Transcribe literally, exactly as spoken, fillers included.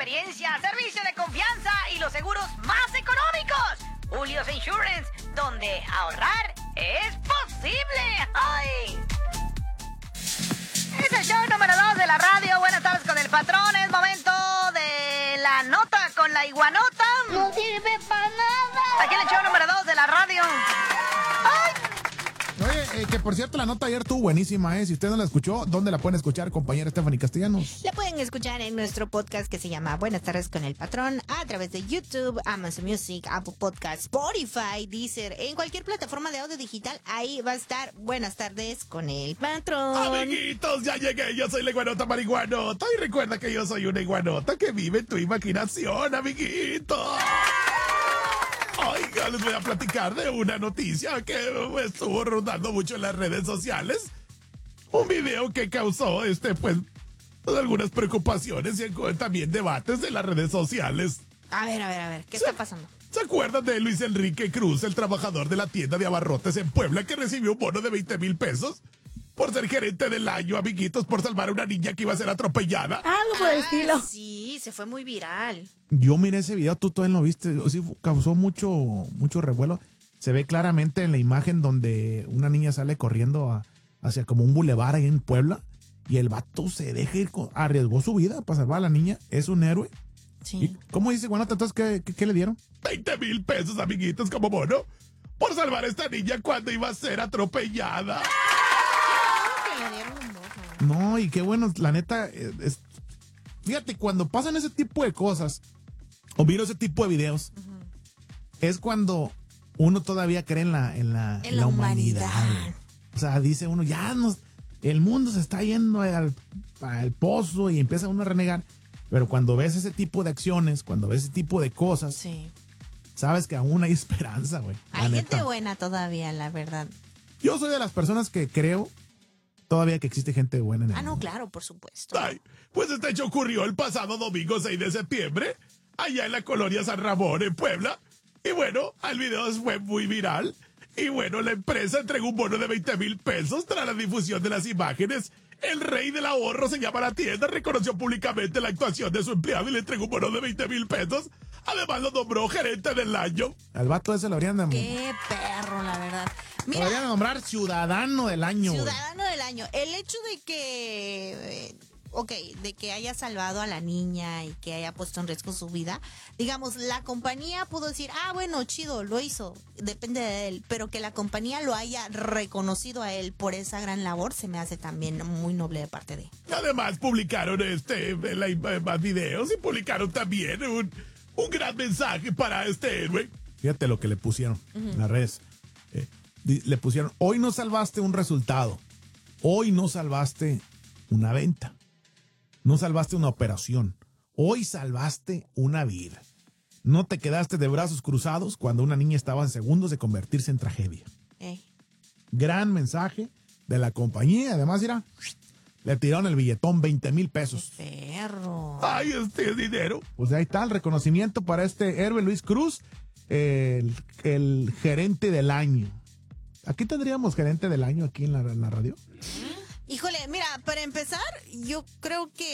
experiencia, servicio de confianza y los seguros más económicos. Julio's Insurance, donde ahorrar es posible. ¡Ay! Es el show número dos de la radio. Buenas tardes con el patrón. Es momento de la nota con la iguanota. No sirve para nada. Aquí en el show número dos de la radio. ¡Ay! Oye, eh, que por cierto la nota ayer estuvo buenísima, ¿eh? Si usted no la escuchó, ¿dónde la pueden escuchar, compañera Stephanie Castellanos? La pueden escuchar en nuestro podcast que se llama Buenas tardes con el patrón a través de YouTube, Amazon Music, Apple Podcast, Spotify, Deezer, en cualquier plataforma de audio digital. Ahí va a estar Buenas tardes con el patrón. Amiguitos, ya llegué, yo soy la iguanota marihuanota y recuerda que yo soy una iguanota que vive en tu imaginación, amiguitos. Oiga, les voy a platicar de una noticia que estuvo rondando mucho en las redes sociales. Un video que causó, este, pues, algunas preocupaciones y también debates en las redes sociales. A ver, a ver, a ver, ¿qué está pasando? ¿Se acuerdan de Luis Enrique Cruz, el trabajador de la tienda de abarrotes en Puebla, que recibió un bono de veinte mil pesos por ser gerente del año, amiguitos, por salvar a una niña que iba a ser atropellada? Algo por el estilo. Ah, sí, se fue muy viral. Yo miré ese video, tú todavía lo viste, sí, causó mucho, mucho revuelo. Se ve claramente en la imagen donde una niña sale corriendo a, hacia como un bulevar ahí en Puebla y el vato se deja ir, con, arriesgó su vida para salvar a la niña, es un héroe. Sí. ¿Y cómo dice, bueno, entonces qué, qué, qué le dieron? veinte mil pesos, amiguitos, como bono, por salvar a esta niña cuando iba a ser atropellada. No, y qué bueno, la neta, es, es, fíjate, cuando pasan ese tipo de cosas, o miro ese tipo de videos, uh-huh. es cuando uno todavía cree en la, en la, en en la la humanidad. humanidad. O sea, dice uno, ya nos, el mundo se está yendo al, al pozo y empieza uno a renegar. Pero cuando ves ese tipo de acciones, cuando ves ese tipo de cosas, sí. sabes que aún hay esperanza, güey. Hay gente buena todavía, la verdad. Yo soy de las personas que creo todavía que existe gente buena en el Ah, no, mundo. claro, por supuesto. Ay, pues este hecho ocurrió el pasado domingo seis de septiembre, allá en la colonia San Ramón, en Puebla. Y bueno, el video fue muy viral. Y bueno, la empresa entregó un bono de veinte mil pesos tras la difusión de las imágenes. El rey del ahorro, se llama la tienda, reconoció públicamente la actuación de su empleado y le entregó un bono de veinte mil pesos. Además lo nombró gerente del año. Al vato ese lo habrían de... Qué perro, la verdad. Mira, lo habrían de nombrar ciudadano del año. Ciudadano wey. del año. El hecho de que... Eh, ok, de que haya salvado a la niña y que haya puesto en riesgo su vida, digamos, la compañía pudo decir, ah, bueno, chido, lo hizo, depende de él, pero que la compañía lo haya reconocido a él por esa gran labor, se me hace también muy noble de parte de él. Además, publicaron este, la, más videos y publicaron también un, un gran mensaje para este héroe. Fíjate lo que le pusieron uh-huh. en las redes. Eh, le pusieron, hoy no salvaste un resultado, hoy no salvaste una venta. No salvaste una operación. Hoy salvaste una vida. No te quedaste de brazos cruzados cuando una niña estaba en segundos de convertirse en tragedia. Eh. Gran mensaje de la compañía. Además, mira, le tiraron el billetón, veinte mil pesos. ¡Qué perro! ¡Ay, este dinero! Pues ahí está el reconocimiento para este héroe Luis Cruz, el, el gerente del año. ¿Aquí tendríamos gerente del año aquí en la, en la radio? Híjole, mira, para empezar, yo creo que